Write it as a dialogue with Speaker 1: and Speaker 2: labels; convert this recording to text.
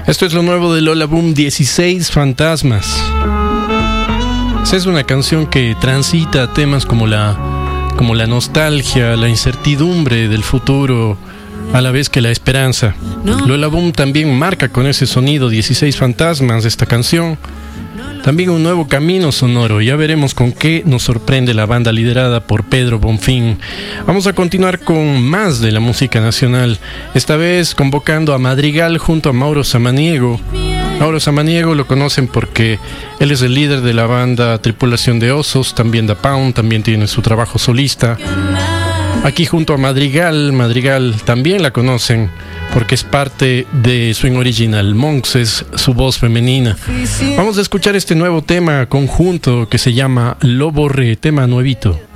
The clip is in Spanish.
Speaker 1: Esto es lo nuevo de Lola Boom, 16 Fantasmas. Esa es una canción que transita temas como la nostalgia, la incertidumbre del futuro, a la vez que la esperanza. Lola Boom también marca con ese sonido 16 Fantasmas esta canción. También un nuevo camino sonoro. Ya veremos con qué nos sorprende la banda liderada por Pedro Bonfín. Vamos a continuar con más de la música nacional. Esta vez convocando a Madrigal junto a Mauro Samaniego. Mauro Samaniego lo conocen porque él es el líder de la banda Tripulación de Osos, también da Pound, también tiene su trabajo solista. Aquí junto a Madrigal también la conocen porque es parte de Swing Original. Monks es su voz femenina. Vamos a escuchar este nuevo tema conjunto que se llama Lo Borré, tema nuevito.